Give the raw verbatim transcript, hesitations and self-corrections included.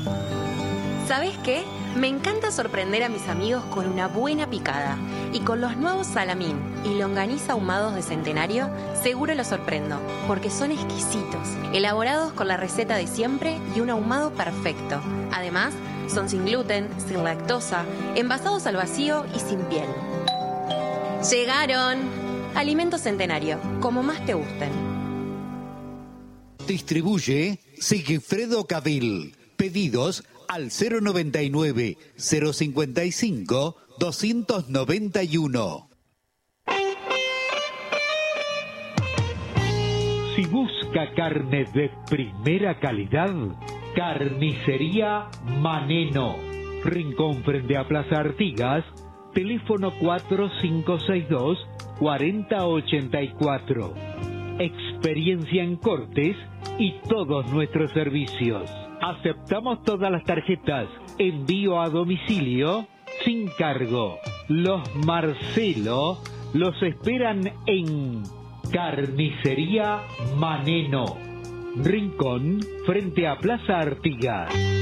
¿Sabés qué? Me encanta sorprender a mis amigos con una buena picada. Y con los nuevos salamín y longaniza ahumados de Centenario, seguro los sorprendo, porque son exquisitos, elaborados con la receta de siempre y un ahumado perfecto. Además, son sin gluten, sin lactosa, envasados al vacío y sin piel. ¡Llegaron! Alimentos Centenario, como más te gusten. Distribuye Sigfredo Cavil. Pedidos al cero noventa y nueve, cero cincuenta y cinco, doscientos noventa y uno. Si busca carne de primera calidad, Carnicería Maneno. Rincón frente a Plaza Artigas, teléfono cuatro cinco seis dos, cuatro cero ocho cuatro. Experiencia en cortes y todos nuestros servicios. Aceptamos todas las tarjetas. Envío a domicilio sin cargo. Los Marcelo los esperan en Carnicería Maneno. Rincón frente a Plaza Artigas.